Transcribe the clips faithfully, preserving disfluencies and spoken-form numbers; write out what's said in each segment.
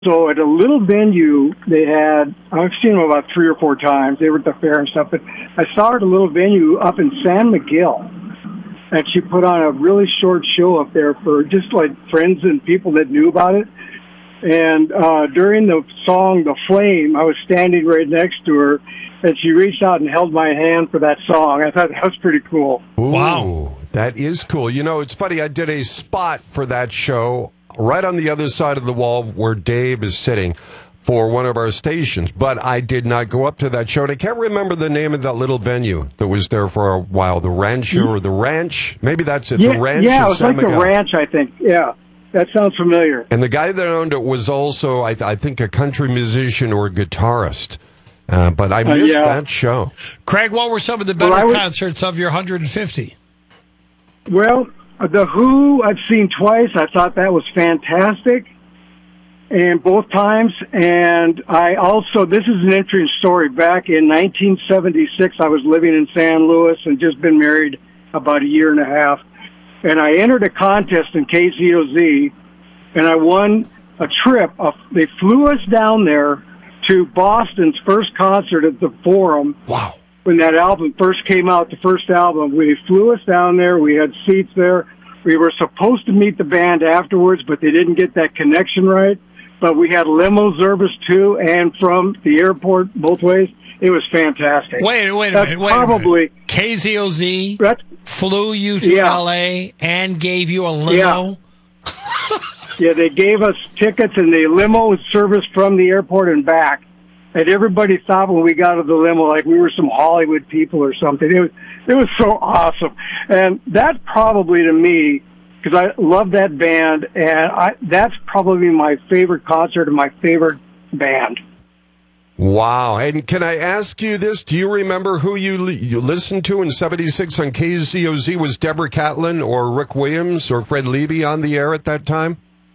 So at a little venue, they had, I've seen them about three or four times. They were at the fair and stuff, but I saw her at a little venue up in San Miguel. And she put on a really short show up there for just like friends and people that knew about it. And uh, during the song, The Flame, I was standing right next to her, and she reached out and held my hand for that song. I thought that was pretty cool. Ooh, wow. That is cool. You know, it's funny, I did a spot for that show right on the other side of the wall where Dave is sitting for one of our stations, but I did not go up to that show. And I can't remember the name of that little venue that was there for a while, the Rancho or the Ranch. Maybe that's it, yeah, the Ranch. Yeah, it was San like Miguel. the Ranch, I think. Yeah, that sounds familiar. And the guy that owned it was also, I, th- I think, a country musician or a guitarist. Uh, but I missed uh, yeah. that show. Craig, what were some of the better well, would, concerts of your one hundred fifty? Well, The Who I've seen twice. I thought that was fantastic, and both times. And I also, this is an interesting story. Back in nineteen seventy-six, I was living in San Luis and just been married about a year and a half. And I entered a contest in K Z O Z, and I won a trip. Uh, they flew us down there to Boston's first concert at the Forum. Wow. When that album first came out, the first album, we flew us down there. We had seats there. We were supposed to meet the band afterwards, but they didn't get that connection right. But we had limo service to and from the airport both ways. It was fantastic. Wait, wait a That's minute. Wait probably, a minute. K Z O Z that's, flew you to yeah. L A and gave you a limo? Yeah. Yeah, they gave us tickets and the limo service from the airport and back. And everybody thought when we got to the limo like we were some Hollywood people or something. It was it was so awesome. And that probably to me, because I love that band, and I that's probably my favorite concert and my favorite band. Wow. And can I ask you this? Do you remember who you li- you listened to in seventy-six on K Z O Z? Was Deborah Catlin or Rick Williams or Fred Levy on the air at that time?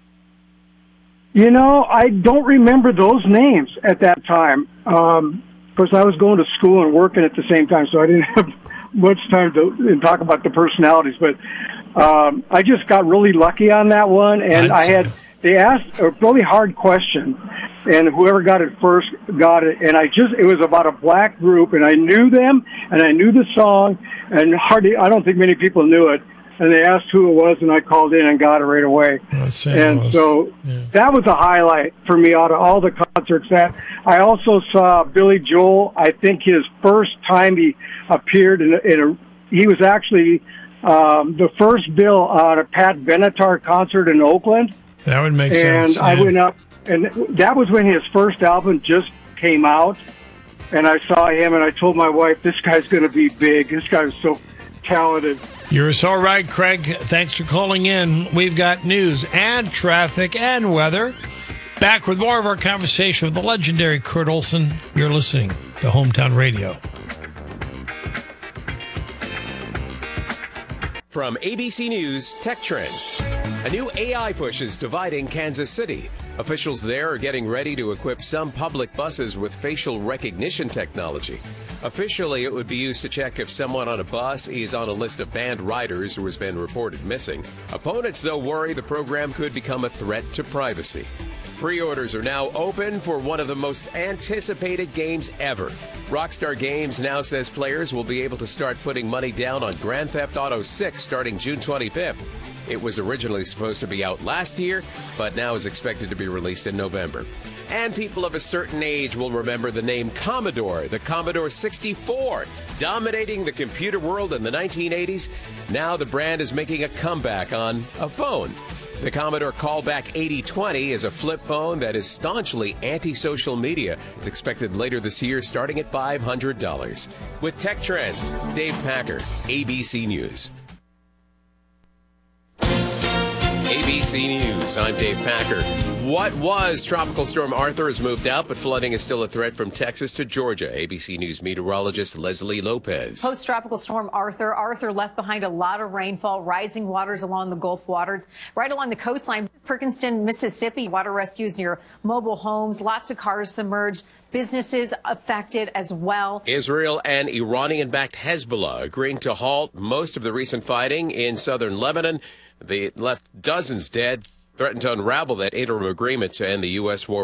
You know, I don't remember those names at that time. Um, of course, I was going to school and working at the same time, so I didn't have much time to talk about the personalities. But um, I just got really lucky on that one, and I had they asked a really hard question, and whoever got it first got it. And I just it was about a black group, and I knew them, and I knew the song, and hardly I don't think many people knew it. And they asked who it was, and I called in and got it right away. Oh, and so yeah. That was a highlight for me out of all the concerts. That I also saw Billy Joel. I think his first time he appeared in a, in a he was actually um, the first bill on a Pat Benatar concert in Oakland. That would make and sense. And I yeah. went up, and that was when his first album just came out. And I saw him, and I told my wife, "This guy's going to be big. This guy is so talented." You're so right, Craig. Thanks for calling in. We've got news and traffic and weather. Back with more of our conversation with the legendary Kurt Olson. You're listening to Hometown Radio. From A B C News Tech Trends. A new A I push is dividing Kansas City. Officials there are getting ready to equip some public buses with facial recognition technology. Officially, it would be used to check if someone on a bus is on a list of banned riders who has been reported missing. Opponents, though, worry the program could become a threat to privacy. Pre-orders are now open for one of the most anticipated games ever. Rockstar Games now says players will be able to start putting money down on Grand Theft Auto six starting June twenty-fifth. It was originally supposed to be out last year, but now is expected to be released in November. And people of a certain age will remember the name Commodore, the Commodore sixty-four, dominating the computer world in the nineteen eighties. Now the brand is making a comeback on a phone. The Commodore Callback eighty twenty is a flip phone that is staunchly anti-social media. It's expected later this year, starting at five hundred dollars. With Tech Trends, Dave Packer, A B C News. A B C News, I'm Dave Packer. What was Tropical Storm Arthur has moved out, but flooding is still a threat from Texas to Georgia. A B C News meteorologist Leslie Lopez. Post-Tropical Storm Arthur. Arthur left behind a lot of rainfall, rising waters along the Gulf waters, right along the coastline. Perkinston, Mississippi, water rescues near mobile homes, lots of cars submerged. Businesses affected as well. Israel and Iranian-backed Hezbollah agreeing to halt most of the recent fighting in southern Lebanon. They left dozens dead, threatened to unravel that interim agreement to end the U S war